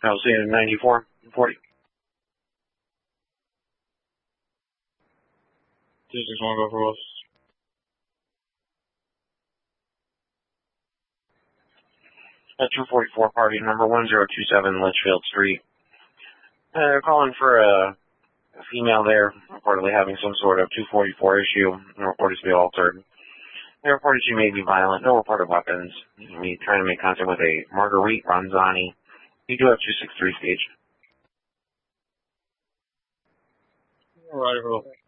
I'll see you in 94, 40. 261, go for us. At 244, party number 1027 Litchfield Street. They're calling for a female there, reportedly having some sort of 244 issue, and reported to be altered. They reported she may be violent, no report of weapons. We trying to make contact with a Marguerite Ronzani. You do have 263 stage. All right,